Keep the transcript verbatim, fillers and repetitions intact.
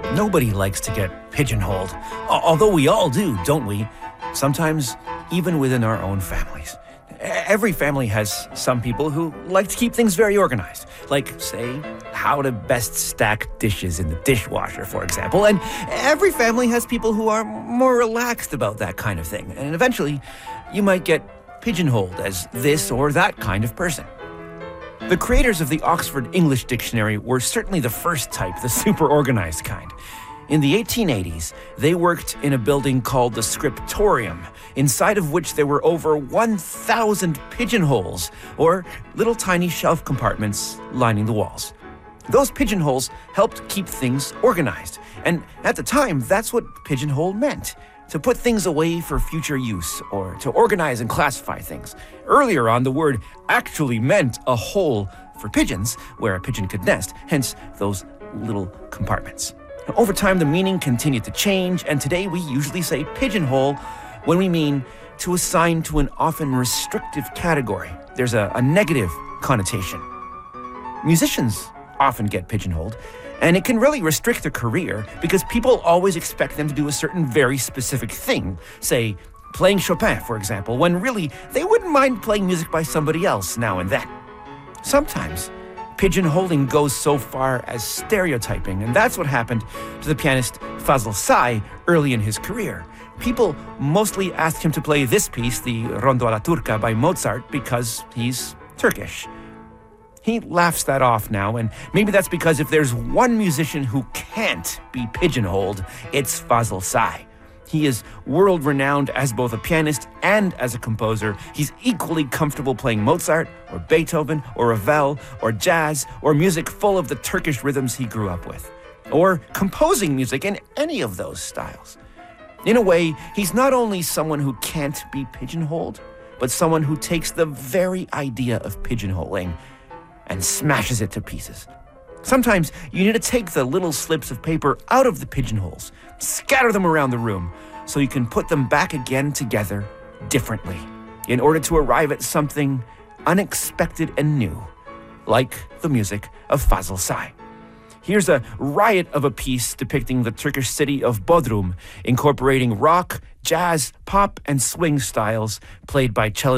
Nobody likes to get pigeonholed, al- although we all do, don't we? Sometimes even within our own families. E- Every family has some people who like to keep things very organized, like, say, how to best stack dishes in the dishwasher, for example. And every family has people who are more relaxed about that kind of thing. And eventually, you might get pigeonholed as this or that kind of person. The creators of the Oxford English Dictionary were certainly the first type, the super organized kind. In the eighteen eighties, they worked in a building called the Scriptorium, inside of which there were over one thousand pigeonholes, or little tiny shelf compartments lining the walls. Those pigeonholes helped keep things organized, and at the time, that's what pigeonhole meant. To put things away for future use, or to organize and classify things. Earlier on, the word actually meant a hole for pigeons, where a pigeon could nest, hence those little compartments. Over time, the meaning continued to change, and today we usually say pigeonhole when we mean to assign to an often restrictive category. There's a, a negative connotation. Musicians often get pigeonholed, and it can really restrict their career because people always expect them to do a certain very specific thing, say, playing Chopin, for example, when really they wouldn't mind playing music by somebody else now and then. Sometimes, pigeonholing goes so far as stereotyping, and that's what happened to the pianist Fazl Say early in his career. People mostly asked him to play this piece, the Rondo alla Turca by Mozart, because he's Turkish. He laughs that off now, and maybe that's because if there's one musician who can't be pigeonholed, it's Fazl Say. He is world-renowned as both a pianist and as a composer. He's equally comfortable playing Mozart, or Beethoven, or Ravel, or jazz, or music full of the Turkish rhythms he grew up with, or composing music in any of those styles. In a way, he's not only someone who can't be pigeonholed, but someone who takes the very idea of pigeonholing and smashes it to pieces. Sometimes you need to take the little slips of paper out of the pigeonholes, scatter them around the room, so you can put them back again together differently, in order to arrive at something unexpected and new, like the music of Fazl Say. Here's a riot of a piece depicting the Turkish city of Bodrum, incorporating rock, jazz, pop, and swing styles played by cellist